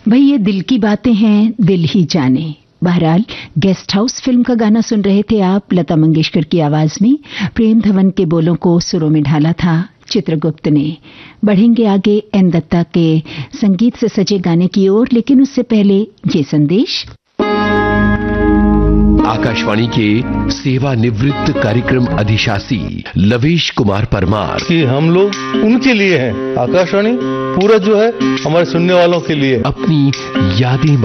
भाई ये दिल की बातें हैं, दिल ही जाने। बहरहाल गेस्ट हाउस फिल्म का गाना सुन रहे थे आप, लता मंगेशकर की आवाज में। प्रेम धवन के बोलों को सुरों में ढाला था चित्रगुप्त ने। बढ़ेंगे आगे एन दत्ता के संगीत से सजे गाने की ओर, लेकिन उससे पहले ये संदेश। आकाशवाणी के सेवानिवृत्त कार्यक्रम अधिशासी लवेश कुमार परमार कि हम लोग उनके लिए हैं, आकाशवाणी पूरा जो है हमारे सुनने वालों के लिए अपनी यादें